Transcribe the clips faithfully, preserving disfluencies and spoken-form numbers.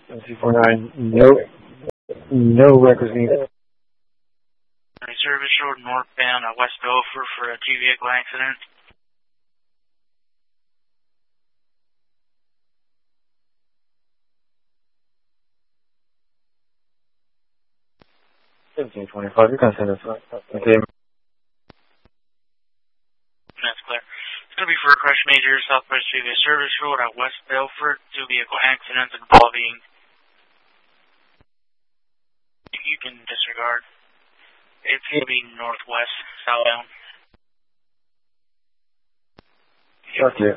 two four nine, no, no records needed. Service Road northbound at West Beaufort for a two vehicle accident. seventeen twenty-five, you can send us. Okay. That's clear. It's going to be for a crash major, Southwest Freeway Service Road at West Beaufort, two vehicle accidents involving. You can disregard. It's going to be northwest, southbound. Okay.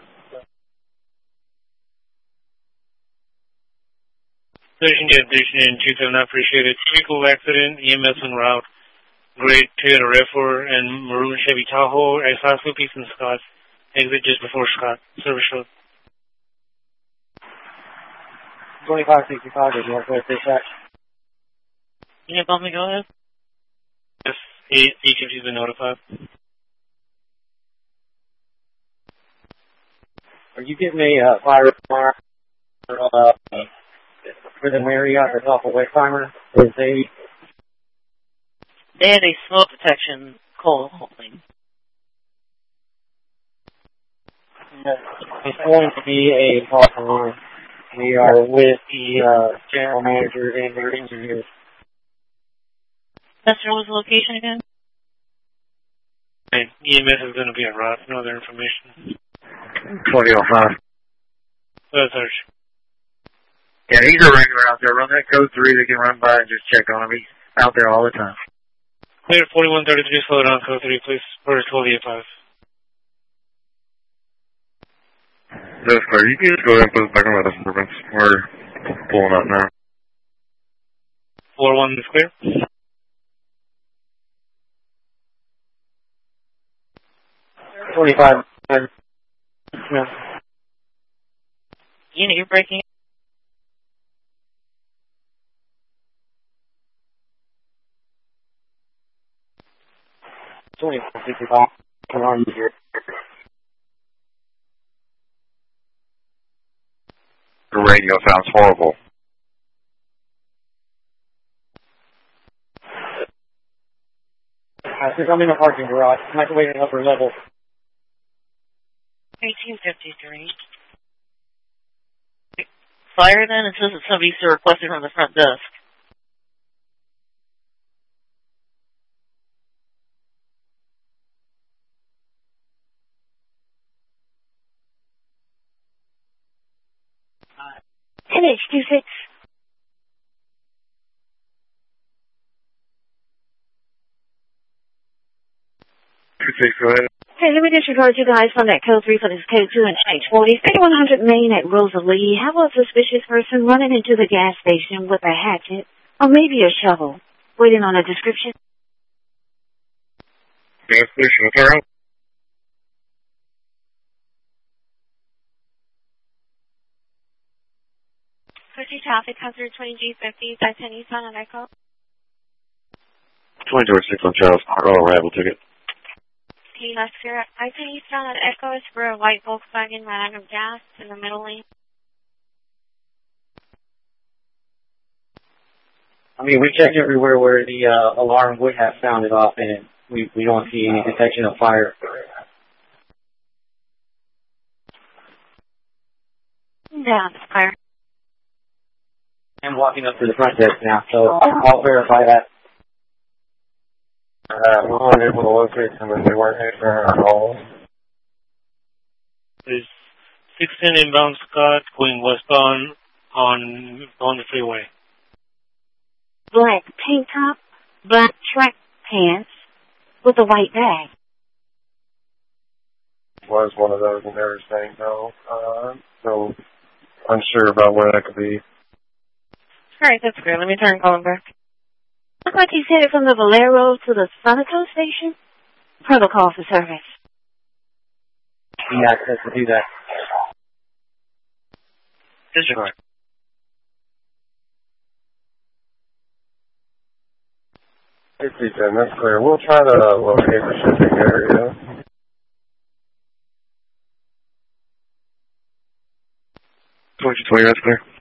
Station Jet Station two seven, I appreciate it. Vehicle accident, E M S en route. Grade Toyota RAV four and maroon Chevy Tahoe, X-Class Looppies and Scott. Exit just before Scott. Service Road. twenty-five sixty-five is northwest dispatch. Yeah, Bump me, go ahead. Yes, each of you has been notified. Are you getting a uh, fire tomorrow uh, for the Marriott that's off of Westheimer? Or they, they had a smoke detection coal holding. It's going to be a false alarm. We are with the uh, general manager and their engineers. That's what was the location again? Hey, E M S is going to be en route. No other information. twenty oh five. Let's search. Yeah, he's a regular out there. Run that code three. They can run by and just check on him. He's out there all the time. Clear forty-one thirty-three. Slow down. Code three, please. For twelve eighty-five. That's clear. You can just go ahead and put us back on the disturbance. We're pulling up now. four one is clear. twenty-five. Yeah. You know, you're breaking. twenty-four sixty-five. Alarm here. The radio sounds horrible. I think I'm in a parking garage. I have to wait at an upper level. eighteen fifty-three. Fire then? It says that somebody's requested from the front desk. N H two six. two six, go ahead. Hey, let me disregard you guys from that code three for this code two and H forty. thirty-one hundred Main at Rosalie. Have a suspicious person running into the gas station with a hatchet or maybe a shovel. Waiting on a description. Gas station, thorough. Switching traffic, Hazard twenty G fifty, five ten Eastbound on Echo. twenty George six on Charles. Oh, arrival ticket. Okay, that's clear. I ten Eastbound on Echo is for a white Volkswagen ran out of gas in the middle lane. I mean, we checked everywhere where the uh, alarm would have sounded off, and we, we don't see any detection of fire. Yeah, fire. I'm walking up to the front desk now, so I'll verify that. Uh, we're unable to locate them if they weren't answering our calls. There's six ten inbound Scott going westbound on on the freeway. Black tank top, black track pants with a white bag. Was one of those and everything, though. Uh, so unsure about where that could be. Alright, that's great. Let me try and call him back. Looks like he's headed from the Valero to the Sonico station. Protocol for service. He access to do that. Disregard. It's ten, that's clear. We'll try to uh, locate the shipping area. twenty twenty, that's clear.